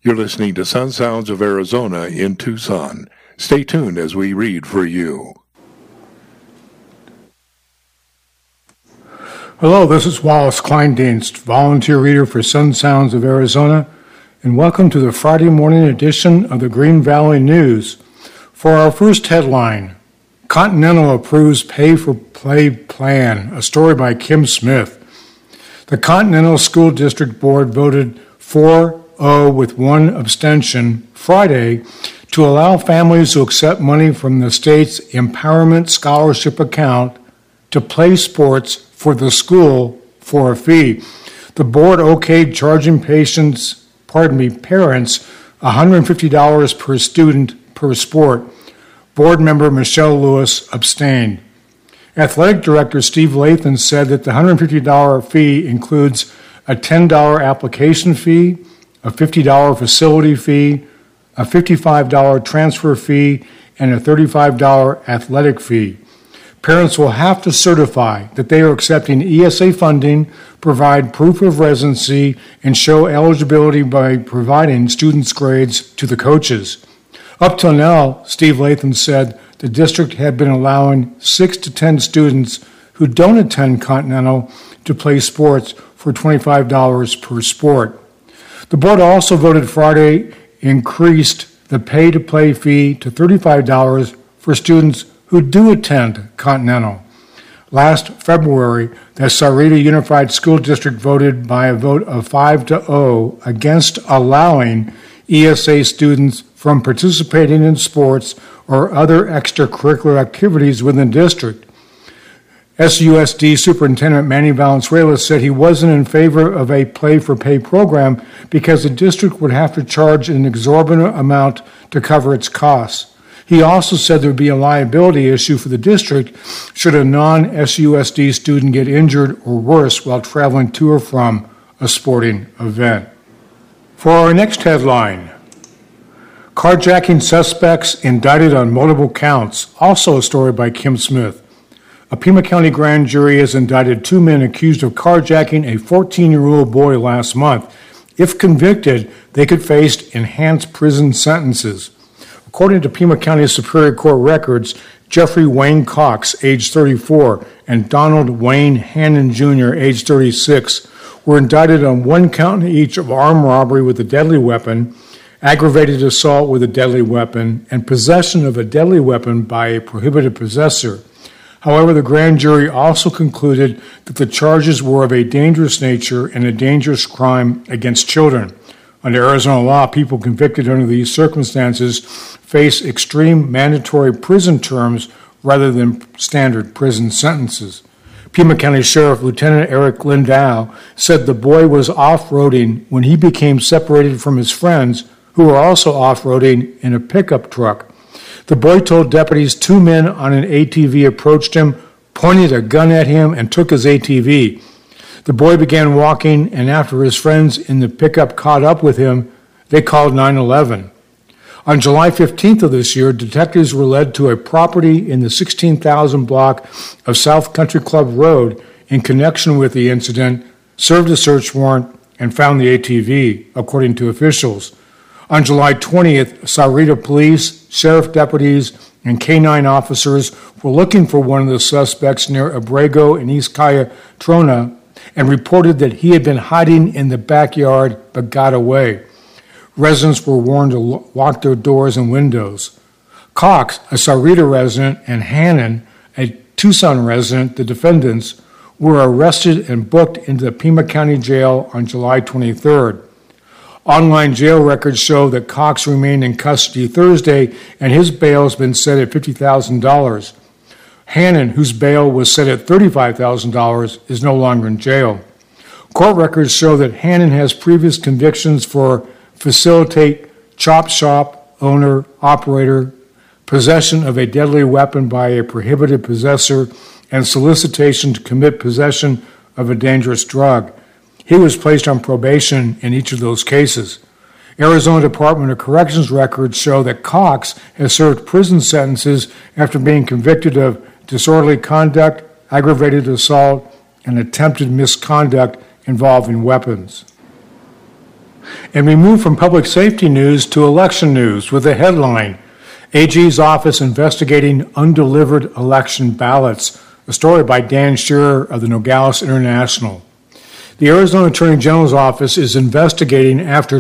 You're listening to Sun Sounds of Arizona in Tucson. Stay tuned as we read for you. Hello, this is Wallace Kleindienst, volunteer reader for Sun Sounds of Arizona, and welcome to the Friday morning edition of the Green Valley News. For our first headline, Continental approves pay-for-play plan, a story by Kim Smith. The Continental School District Board voted 4-0 with one abstention Friday to allow families to accept money from the state's Empowerment Scholarship account to play sports for the school for a fee. The board okayed charging parents $150 per student per sport. Board member Michelle Lewis abstained. Athletic Director Steve Lathan said that the $150 fee includes a $10 application fee, a $50 facility fee, a $55 transfer fee, and a $35 athletic fee. Parents will have to certify that they are accepting ESA funding, provide proof of residency, and show eligibility by providing students' grades to the coaches. Up till now, Steve Lathan said the district had been allowing 6 to 10 students who don't attend Continental to play sports for $25 per sport. The board also voted Friday increased the pay-to-play fee to $35 for students who do attend Continental. Last February, the Sahuarita Unified School District voted by a vote of 5-0 against allowing ESA students from participating in sports or other extracurricular activities within the district. SUSD Superintendent Manny Valenzuela said he wasn't in favor of a play-for-pay program because the district would have to charge an exorbitant amount to cover its costs. He also said there would be a liability issue for the district should a non-SUSD student get injured or worse while traveling to or from a sporting event. For our next headline, carjacking suspects indicted on multiple counts, also a story by Kim Smith. A Pima County grand jury has indicted 2 men accused of carjacking a 14-year-old boy last month. If convicted, they could face enhanced prison sentences. According to Pima County Superior Court records, Jeffrey Wayne Cox, age 34, and Donald Wayne Hannon Jr., age 36, were indicted on 1 count each of armed robbery with a deadly weapon, aggravated assault with a deadly weapon, and possession of a deadly weapon by a prohibited possessor. However, the grand jury also concluded that the charges were of a dangerous nature and a dangerous crime against children. Under Arizona law, people convicted under these circumstances face extreme mandatory prison terms rather than standard prison sentences. Pima County Sheriff Lieutenant Eric Lindau said the boy was off-roading when he became separated from his friends, who were also off-roading in a pickup truck. The boy told deputies 2 men on an ATV approached him, pointed a gun at him, and took his ATV. The boy began walking, and after his friends in the pickup caught up with him, they called 911. On July 15th of this year, detectives were led to a property in the 16,000 block of South Country Club Road in connection with the incident, served a search warrant, and found the ATV, according to officials. On July 20th, Sahuarita police, sheriff deputies, and K-9 officers were looking for one of the suspects near Abrego and East Calle Trona and reported that he had been hiding in the backyard but got away. Residents were warned to lock their doors and windows. Cox, a Sahuarita resident, and Hannon, a Tucson resident, the defendants, were arrested and booked into the Pima County Jail on July 23rd. Online jail records show that Cox remained in custody Thursday and his bail has been set at $50,000. Hannon, whose bail was set at $35,000, is no longer in jail. Court records show that Hannon has previous convictions for facilitate, chop shop, owner, operator, possession of a deadly weapon by a prohibited possessor, and solicitation to commit possession of a dangerous drug. He was placed on probation in each of those cases. Arizona Department of Corrections records show that Cox has served prison sentences after being convicted of disorderly conduct, aggravated assault, and attempted misconduct involving weapons. And we move from public safety news to election news with a headline, AG's office investigating undelivered election ballots, a story by Dan Shearer of the Nogales International. The Arizona Attorney General's office is investigating after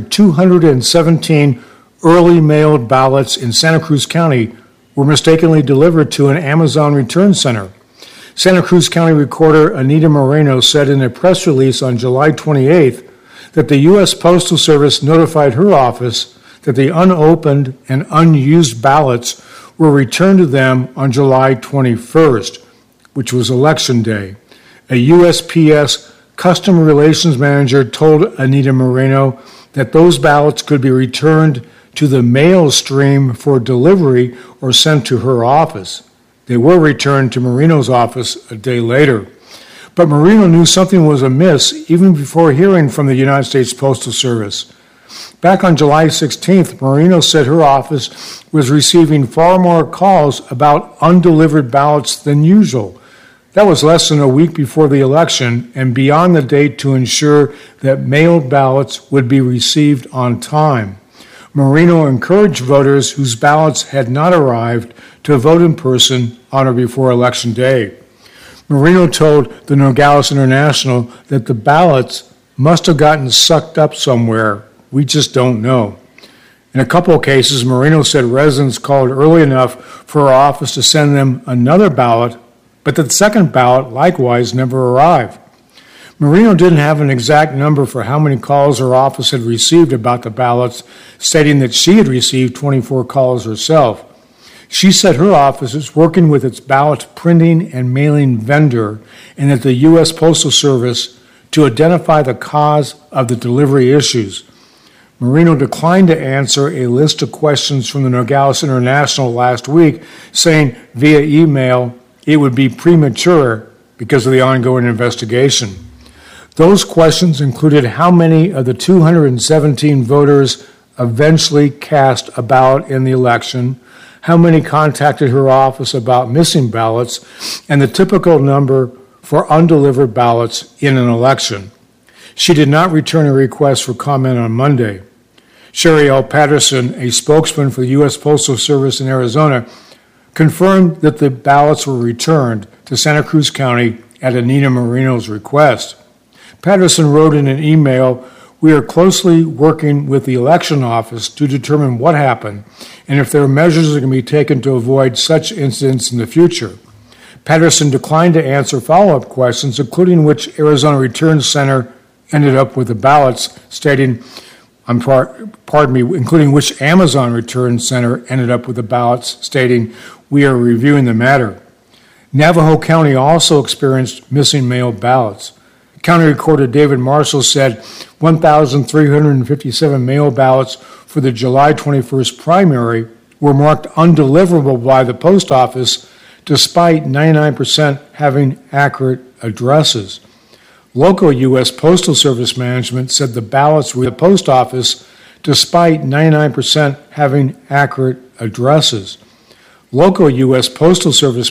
217 early mailed ballots in Santa Cruz County were mistakenly delivered to an Amazon return center. Santa Cruz County Recorder Anita Moreno said in a press release on July 28th that the U.S. Postal Service notified her office that the unopened and unused ballots were returned to them on July 21st, which was Election Day. A USPS Customer Relations Manager told Anita Moreno that those ballots could be returned to the mail stream for delivery or sent to her office. They were returned to Moreno's office a day later. But Moreno knew something was amiss even before hearing from the United States Postal Service. Back on July 16th, Moreno said her office was receiving far more calls about undelivered ballots than usual. That was less than a week before the election and beyond the date to ensure that mailed ballots would be received on time. Moreno encouraged voters whose ballots had not arrived to vote in person on or before Election Day. Moreno told the Nogales International that the ballots must have gotten sucked up somewhere. We just don't know. In a couple of cases, Moreno said residents called early enough for her office to send them another ballot, but the second ballot likewise never arrived. Moreno didn't have an exact number for how many calls her office had received about the ballots, stating that she had received 24 calls herself. She said her office is working with its ballot printing and mailing vendor and at the U.S. Postal Service to identify the cause of the delivery issues. Moreno declined to answer a list of questions from the Nogales International last week, saying via email it would be premature because of the ongoing investigation. Those questions included how many of the 217 voters eventually cast a ballot in the election, how many contacted her office about missing ballots, and the typical number for undelivered ballots in an election. She did not return a request for comment on Monday. Sherry L. Patterson, a spokesman for the U.S. Postal Service in Arizona, confirmed that the ballots were returned to Santa Cruz County at Anita Moreno's request. Patterson wrote in an email, "We are closely working with the election office to determine what happened and if there are measures that can be taken to avoid such incidents in the future." Patterson declined to answer follow-up questions, including which Arizona Return Center ended up with the ballots, stating, including which Amazon Return Center ended up with the ballots, stating, "We are reviewing the matter." Navajo County also experienced missing mail ballots. County Recorder David Marshall said 1,357 mail ballots for the July 21st primary were marked undeliverable by the post office, despite 99% having accurate addresses. Local U.S. Postal Service management said the ballots were at the post office, despite 99% having accurate addresses. Local U.S. Postal Service